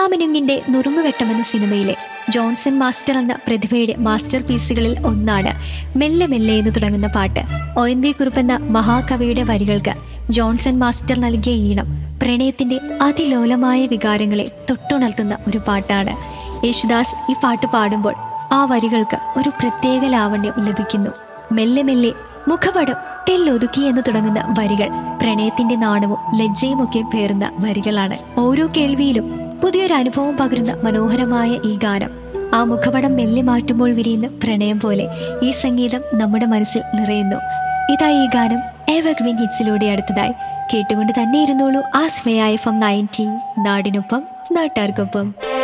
മിന്നാമിനുങ്ങിന്റെ നുറുങ്ങുവെട്ടം എന്ന സിനിമയിലെ Johnson master എന്ന പ്രതിഭയുടെ മാസ്റ്റർ പീസുകളിൽ ഒന്നാണ് മെല്ലെ മെല്ലെ എന്ന് തുടങ്ങുന്ന പാട്ട്. ONV കുറുപ്പ് എന്ന മഹാകവിയുടെ വരികൾക്ക് ജോൺസൺ മാസ്റ്റർ നൽകിയ ഈണം പ്രണയത്തിന്റെ അതിലോലമായ വികാരങ്ങളെ തൊട്ടുണർത്തുന്ന ഒരു പാട്ടാണ്. യേശുദാസ് ഈ പാട്ട് പാടുമ്പോൾ ആ വരികൾക്ക് ഒരു പ്രത്യേക ലാവണ്യം ലഭിക്കുന്നു. മെല്ലെ മെല്ലെ മുഖപടം തെല്ലൊതുക്കി എന്ന് തുടങ്ങുന്ന വരികൾ പ്രണയത്തിന്റെ നാണവും ലജ്ജയും ഒക്കെ പേറുന്ന വരികളാണ്. ഓരോ കേൾവിയിലും പുതിയൊരു അനുഭവം പകരുന്ന മനോഹരമായ ഈ ഗാനം ആ മുഖപടം മെല്ലെ മാറ്റുമ്പോൾ വിരിയുന്ന പ്രണയം പോലെ ഈ സംഗീതം നമ്മുടെ മനസ്സിൽ നിറയുന്നു. ഇതാ ഈ ഗാനം എവർഗ്രീൻ ഹിറ്റ്സിലൂടെ അടുത്തതായി കേട്ടുകൊണ്ട് തന്നെ ഇരുന്നോളൂ. ആശ്രയ FM 90 നാടിനൊപ്പം നാട്ടാർക്കൊപ്പം.